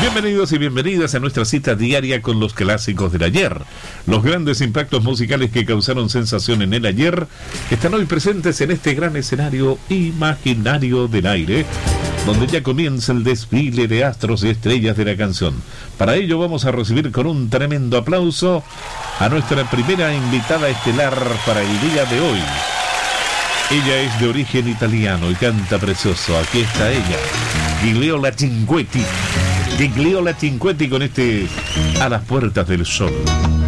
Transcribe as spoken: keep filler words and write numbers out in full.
Bienvenidos y bienvenidas a nuestra cita diaria con los clásicos del ayer. Los grandes impactos musicales que causaron sensación en el ayer están hoy presentes en este gran escenario imaginario del aire, donde ya comienza el desfile de astros y estrellas de la canción. Para ello vamos a recibir con un tremendo aplauso a nuestra primera invitada estelar para el día de hoy. Ella es de origen italiano y canta precioso. Aquí está ella, Gigliola Cinquetti. Gigliola Cinquetti con este A las puertas del sol.